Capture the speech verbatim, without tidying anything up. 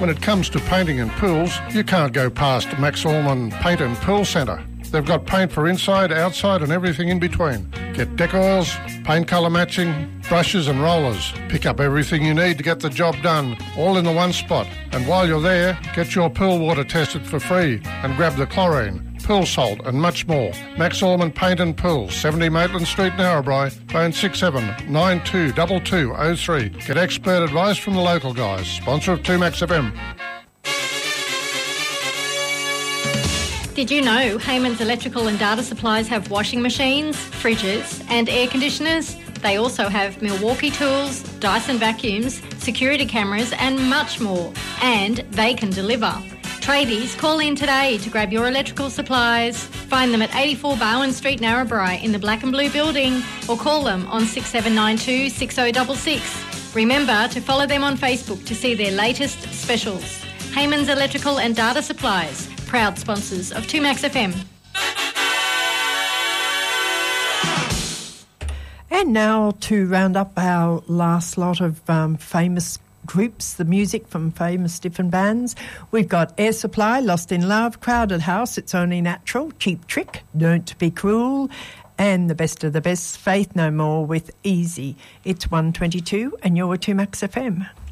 When it comes to painting and pools, you can't go past Max Allman Paint and Pool Centre. They've got paint for inside, outside and everything in between. Get deck oils, paint colour matching, brushes and rollers. Pick up everything you need to get the job done, all in the one spot. And while you're there, get your pool water tested for free and grab the chlorine, pool salt and much more. Max Allman Paint and Pool, seventy Maitland Street, Narrabri. Phone six seven nine two two two zero three. Get expert advice from the local guys. Sponsor of two Max F M. Did you know Heyman's Electrical and Data Supplies have washing machines, fridges and air conditioners? They also have Milwaukee tools, Dyson vacuums, security cameras and much more. And they can deliver. Tradies, call in today to grab your electrical supplies. Find them at eighty-four Bowen Street, Narrabri in the Black and Blue building or call them on six seven nine two six zero six six. Remember to follow them on Facebook to see their latest specials. Heyman's Electrical and Data Supplies, proud sponsors of two Max F M. And now to round up our last lot of um, famous groups, the music from famous different bands. We've got Air Supply, Lost in Love, Crowded House, It's Only Natural, Cheap Trick, Don't Be Cruel, and the best of the best, Faith No More with Easy. It's one twenty-two and you're with two Max F M.